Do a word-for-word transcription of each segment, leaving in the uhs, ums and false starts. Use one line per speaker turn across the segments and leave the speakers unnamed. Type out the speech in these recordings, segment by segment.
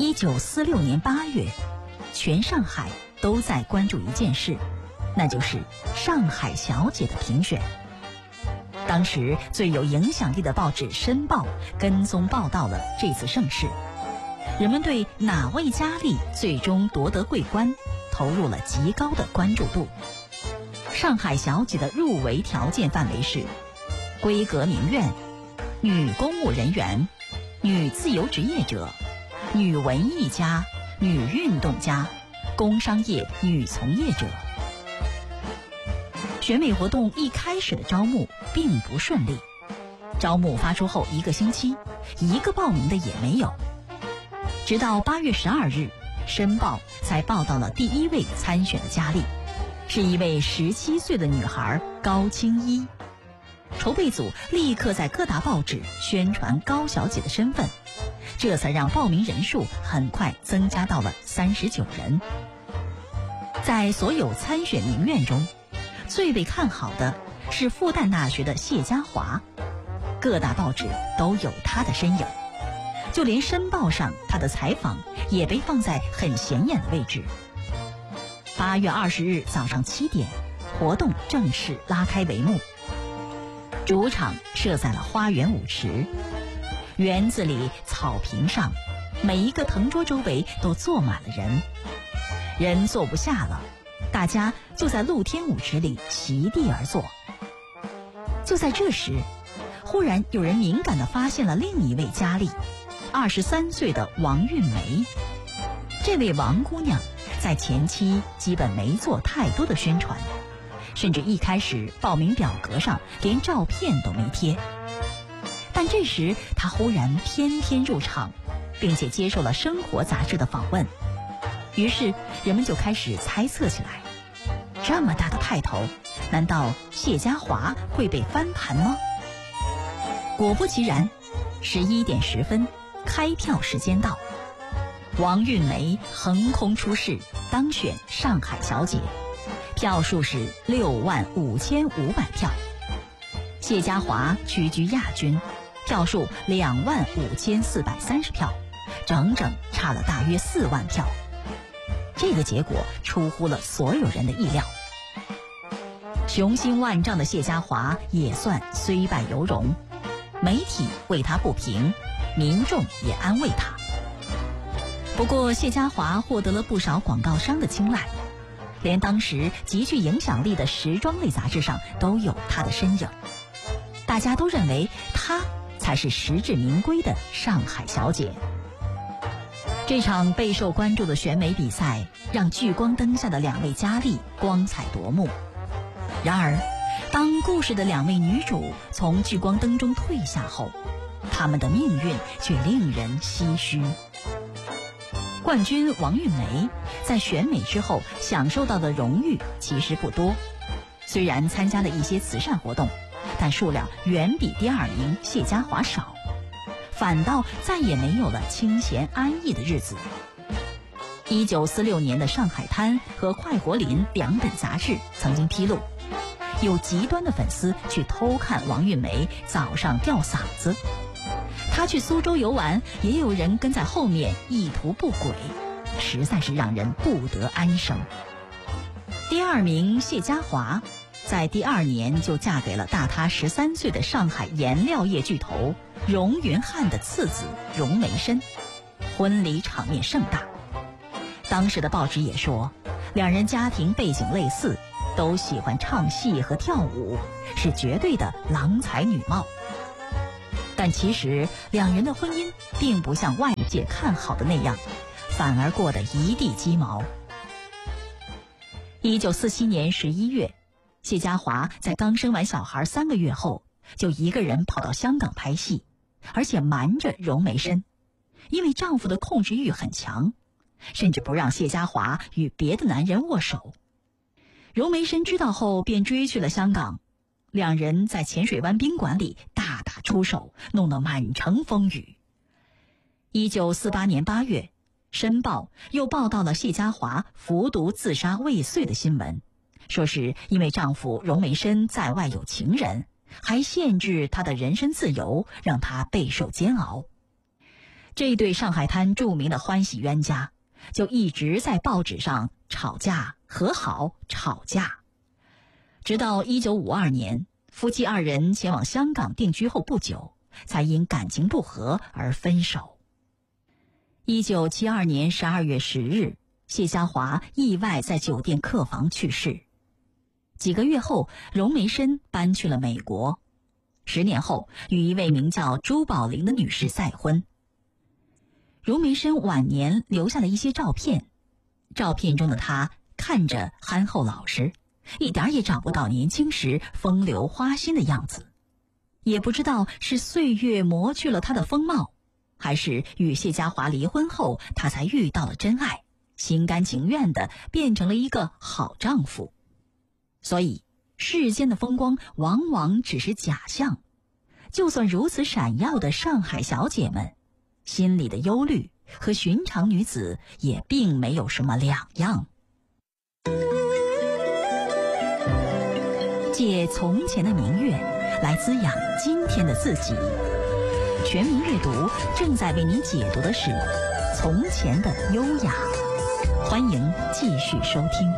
一九四六年八月，全上海都在关注一件事，那就是上海小姐的评选。当时最有影响力的报纸《申报》跟踪报道了这次盛事，人们对哪位佳丽最终夺得桂冠投入了极高的关注度。上海小姐的入围条件范围是闺阁名媛、女公务人员、女自由职业者、女文艺家、女运动家、工商业女从业者。选美活动一开始的招募并不顺利，招募发出后一个星期，一个报名的也没有。直到八月十二日，申报才报道了第一位参选的佳丽，是一位十七岁的女孩高青衣。筹备组立刻在各大报纸宣传高小姐的身份，这才让报名人数很快增加到了三十九人。在所有参选名媛中，最被看好的是复旦大学的谢家华，各大报纸都有她的身影，就连申报上她的采访也被放在很显眼的位置。八月二十日早上七点，活动正式拉开帷幕。主场设在了花园舞池，园子里草坪上，每一个藤桌周围都坐满了人，人坐不下了，大家就在露天舞池里席地而坐。就在这时，忽然有人敏感地发现了另一位佳丽，二十三岁的王韵梅。这位王姑娘在前期基本没做太多的宣传，甚至一开始报名表格上连照片都没贴。但这时她忽然翩翩入场，并且接受了《生活》杂志的访问。于是人们就开始猜测起来，这么大的派头，难道谢家华会被翻盘吗？果不其然，十一点十分，开票时间到，王韵梅横空出世，当选上海小姐，票数是六万五千五百票。谢家华屈居亚军，票数两万五千四百三十票，整整差了大约四万票。这个结果出乎了所有人的意料。雄心万丈的谢家华也算虽败犹荣，媒体为他不平，民众也安慰他。不过谢家华获得了不少广告商的青睐，连当时极具影响力的时装类杂志上都有他的身影。大家都认为她才是实至名归的上海小姐。这场备受关注的选美比赛让聚光灯下的两位佳丽光彩夺目。然而当故事的两位女主从聚光灯中退下后，她们的命运却令人唏嘘。冠军王韵梅在选美之后享受到的荣誉其实不多，虽然参加了一些慈善活动，但数量远比第二名谢家华少，反倒再也没有了清闲安逸的日子。一九四六年的《上海滩》和《快活林》两本杂志曾经披露，有极端的粉丝去偷看王韵梅早上吊嗓子，她去苏州游玩，也有人跟在后面意图不轨，实在是让人不得安生。第二名谢家华在第二年就嫁给了大她十三岁的上海颜料业巨头荣云汉的次子荣梅申，婚礼场面盛大。当时的报纸也说，两人家庭背景类似，都喜欢唱戏和跳舞，是绝对的郎才女貌。但其实两人的婚姻并不像外界看好的那样，反而过得一地鸡毛。一九四七年十一月，谢家华在刚生完小孩三个月后，就一个人跑到香港拍戏，而且瞒着荣梅申，因为丈夫的控制欲很强，甚至不让谢家华与别的男人握手。荣梅申知道后便追去了香港，两人在浅水湾宾馆里大打出手，弄得满城风雨。一九四八年八月，申报又报道了谢家华服毒自杀未遂的新闻，说是因为丈夫荣梅申在外有情人，还限制她的人身自由，让她备受煎熬。 这对上海滩著名的欢喜冤家就一直在报纸上吵架和好吵架，直到一九五二年夫妻二人前往香港定居后不久，才因感情不和而分手。一九七二年十二月十日，谢家华意外在酒店客房去世。几个月后，荣梅深搬去了美国，十年后与一位名叫朱宝玲的女士再婚。荣梅深晚年留下了一些照片，照片中的她看着憨厚老实，一点也找不到年轻时风流花心的样子，也不知道是岁月磨去了她的风貌，还是与谢家华离婚后她才遇到了真爱，心甘情愿地变成了一个好丈夫。所以世间的风光往往只是假象，就算如此闪耀的上海小姐们，心里的忧虑和寻常女子也并没有什么两样。借从前的明月来滋养今天的自己。全民阅读正在为您解读的是从前的优雅，欢迎继续收听。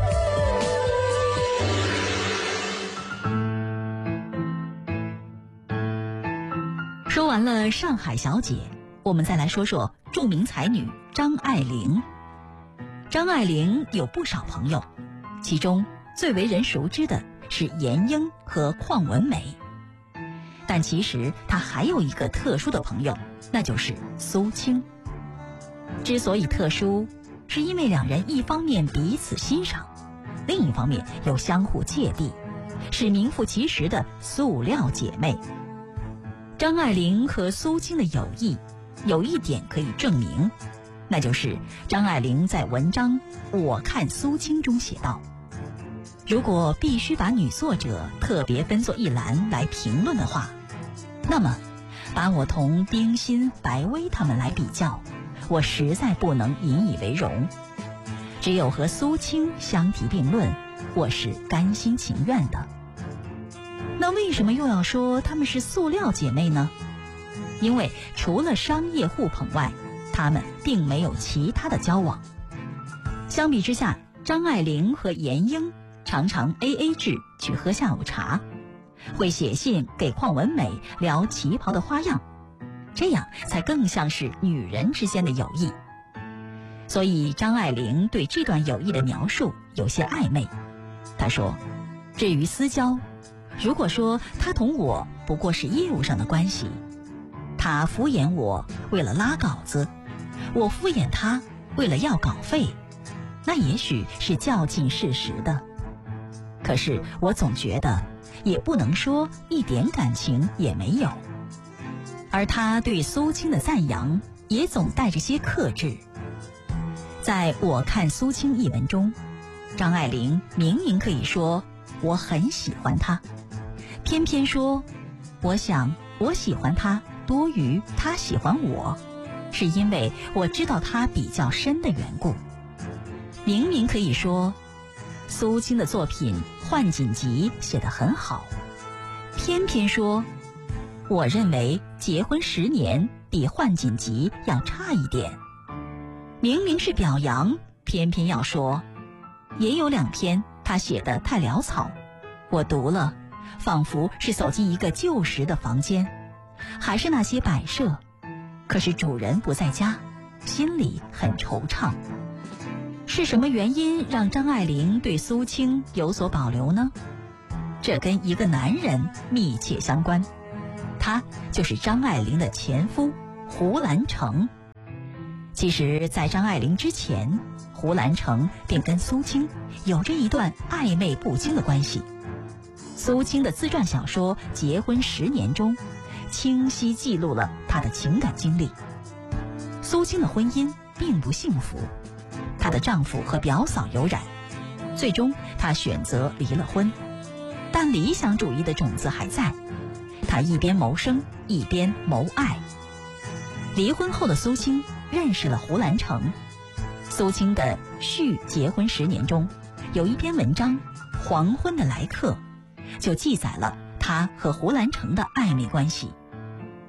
说完了上海小姐，我们再来说说著名才女张爱玲。张爱玲有不少朋友，其中最为人熟知的是闫英和邝文美，但其实她还有一个特殊的朋友，那就是苏青。之所以特殊，是因为两人一方面彼此欣赏，另一方面又相互芥蒂，是名副其实的塑料姐妹。张爱玲和苏青的友谊有一点可以证明，那就是张爱玲在文章《我看苏青》中写道，如果必须把女作者特别分作一栏来评论的话，那么把我同冰心、白薇他们来比较，我实在不能引以为荣。只有和苏青相提并论，我是甘心情愿的。那为什么又要说她们是塑料姐妹呢？因为除了商业互捧外，她们并没有其他的交往。相比之下，张爱玲和闫英常常 A A 制去喝下午茶，会写信给邝文美聊旗袍的花样，这样才更像是女人之间的友谊。所以张爱玲对这段友谊的描述有些暧昧。她说，至于私交，如果说她同我不过是业务上的关系，她敷衍我为了拉稿子，我敷衍她为了要稿费，那也许是较近事实的。可是我总觉得也不能说一点感情也没有。而她对苏青的赞扬也总带着些克制。在我看苏青一文中，张爱玲明明可以说我很喜欢她，偏偏说我想我喜欢她多于她喜欢我，是因为我知道她比较深的缘故。明明可以说苏青的作品《换锦集》写得很好，偏偏说我认为结婚十年比《换锦集》要差一点。明明是表扬，偏偏要说也有两篇他写得太潦草，我读了仿佛是走进一个旧时的房间，还是那些摆设，可是主人不在家，心里很惆怅。是什么原因让张爱玲对苏青有所保留呢？这跟一个男人密切相关，他就是张爱玲的前夫胡兰成。其实在张爱玲之前，胡兰成便跟苏青有着一段暧昧不清的关系。苏青的自传小说《结婚十年》中清晰记录了她的情感经历。苏青的婚姻并不幸福，她的丈夫和表嫂有染，最终她选择离了婚。但理想主义的种子还在，她一边谋生一边谋爱。离婚后的苏青认识了胡兰成。苏青的《续结婚十年》中有一篇文章《黄昏的来客》，就记载了她和胡兰成的暧昧关系。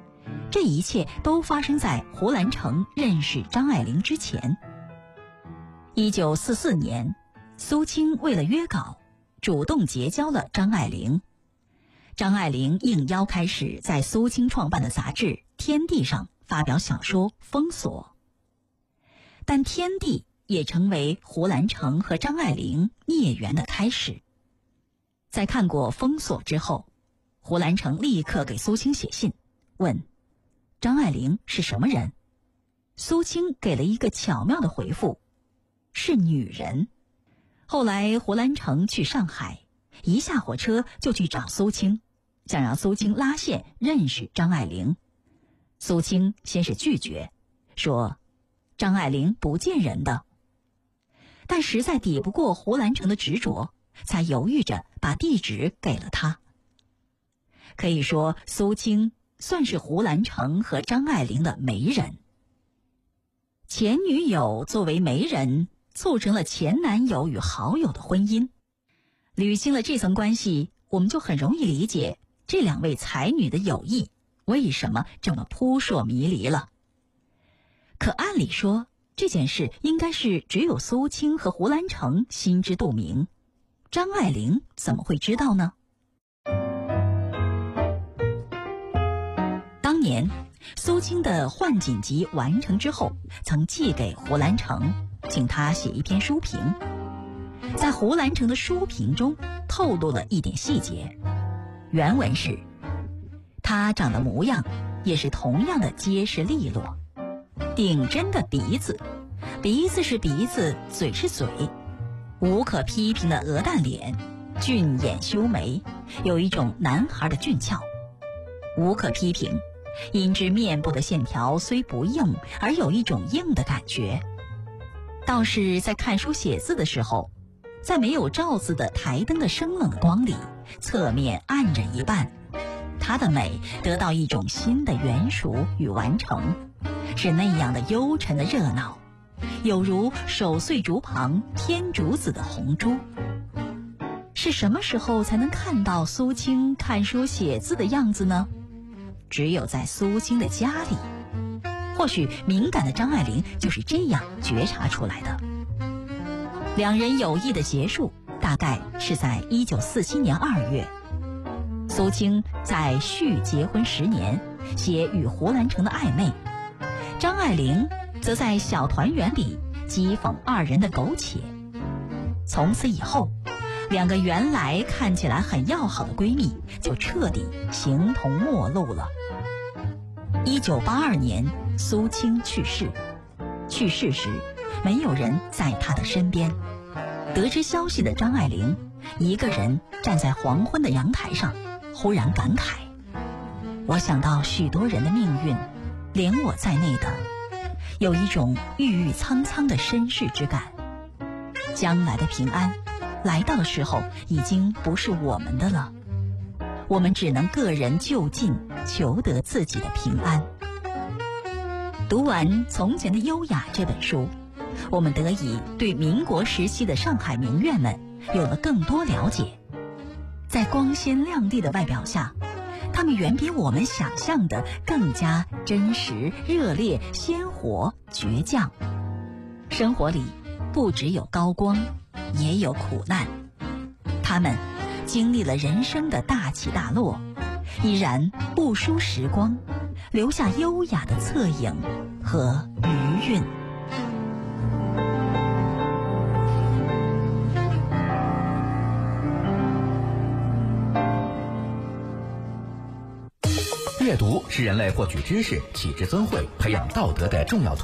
这一切都发生在胡兰成认识张爱玲之前。一九四四年，苏青为了约稿，主动结交了张爱玲。张爱玲应邀开始在苏青创办的杂志《天地》上发表小说《封锁》，但《天地》也成为胡兰成和张爱玲孽缘的开始。在看过《封锁》之后，胡兰成立刻给苏青写信，问张爱玲是什么人。苏青给了一个巧妙的回复，是女人。后来胡兰成去上海，一下火车就去找苏青，想让苏青拉线认识张爱玲。苏青先是拒绝，说张爱玲不见人的，但实在抵不过胡兰成的执着，才犹豫着把地址给了他。可以说苏青算是胡兰成和张爱玲的媒人。前女友作为媒人，促成了前男友与好友的婚姻。捋清了这层关系，我们就很容易理解这两位才女的友谊为什么这么扑朔迷离了。可按理说，这件事应该是只有苏青和胡兰成心知肚明，张爱玲怎么会知道呢？当年苏青的幻景集完成之后，曾寄给胡兰成，请他写一篇书评。在胡兰成的书评中透露了一点细节，原文是：他长的模样也是同样的结实利落，顶针的鼻子，鼻子是鼻子，嘴是嘴，无可批评的鹅蛋脸，俊眼修眉，有一种男孩的俊俏。无可批评，因之面部的线条虽不硬，而有一种硬的感觉。倒是在看书写字的时候，在没有罩子的台灯的生冷的光里，侧面暗着一半，它的美得到一种新的圆熟与完成，是那样的幽沉的热闹，有如守岁竹旁天竺子的红珠。是什么时候才能看到苏青看书写字的样子呢？只有在苏青的家里。或许敏感的张爱玲就是这样觉察出来的。两人友谊的结束大概是在一九四七年二月，苏青在续结婚十年写与胡兰成的暧昧，张爱玲则在小团圆里讥讽二人的苟且。从此以后，两个原来看起来很要好的闺蜜就彻底形同陌路了。一九八二年，苏青去世。去世时，没有人在她的身边。得知消息的张爱玲一个人站在黄昏的阳台上，忽然感慨：我想到许多人的命运，连我在内的，有一种郁郁苍苍的身世之感。将来的平安来到的时候，已经不是我们的了，我们只能个人就近，求得自己的平安。读完《从前的优雅》这本书，我们得以对民国时期的上海名媛们有了更多了解。在光鲜亮丽的外表下，她们远比我们想象的更加真实、热烈、鲜活、倔强。生活里不只有高光，也有苦难。她们经历了人生的大起大落，依然不输时光，留下优雅的侧影和余韵。
阅读是人类获取知识、启智增慧、培养道德的重要途径。